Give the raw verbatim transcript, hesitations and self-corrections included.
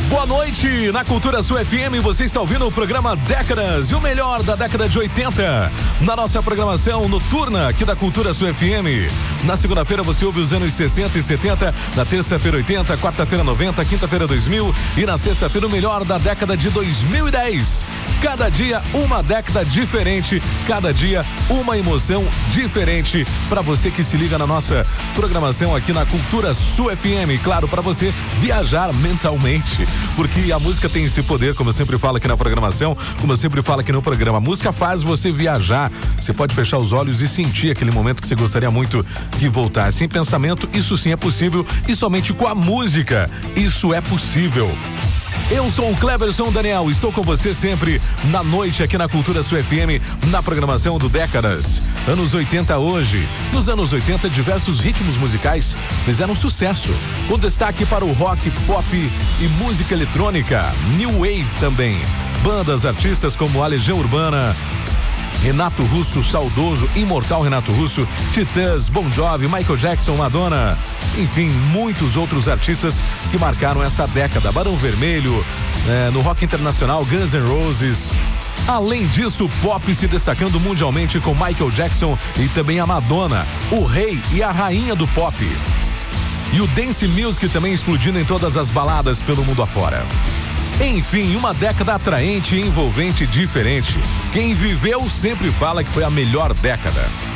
Boa noite, na Cultura Sul F M, você está ouvindo o programa Décadas e o melhor da década de oitenta. Na nossa programação noturna aqui da Cultura Sul F M. Na segunda-feira você ouve os anos sessenta e setenta, na terça-feira oitenta, quarta-feira noventa, quinta-feira dois mil e na sexta-feira o melhor da década de dois mil e dez. Cada dia uma década diferente, cada dia uma emoção diferente para você que se liga na nossa programação aqui na Cultura Sul F M. Claro, para você viajar mentalmente, porque a música tem esse poder, como eu sempre falo aqui na programação, como eu sempre falo aqui no programa. A música faz você viajar. Você pode fechar os olhos e sentir aquele momento que você gostaria muito de voltar. Sem pensamento, isso sim é possível, e somente com a música isso é possível. Eu sou o Cleverson Daniel, estou com você sempre na noite aqui na Cultura Sul F M, na programação do Décadas. Anos oitenta hoje. Nos anos oitenta, diversos ritmos musicais fizeram sucesso, com destaque para o rock, pop e música eletrônica, new wave também. Bandas, artistas como a Legião Urbana, Renato Russo, saudoso, imortal Renato Russo, Titãs, Bon Jovi, Michael Jackson, Madonna, enfim, muitos outros artistas que marcaram essa década. Barão Vermelho, é, no rock internacional, Guns N' Roses. Além disso, o pop se destacando mundialmente com Michael Jackson e também a Madonna, o rei e a rainha do pop. E o dance music também explodindo em todas as baladas pelo mundo afora. Enfim, uma década atraente, envolvente e diferente. Quem viveu sempre fala que foi a melhor década.